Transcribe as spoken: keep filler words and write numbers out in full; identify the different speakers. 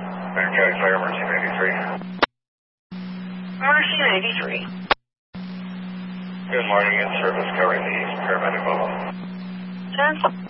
Speaker 1: Banner County Fire Emergency ninety-three.
Speaker 2: Emergency ninety-three.
Speaker 1: Good morning, in service covering the east paramedic mobile.
Speaker 2: Sir?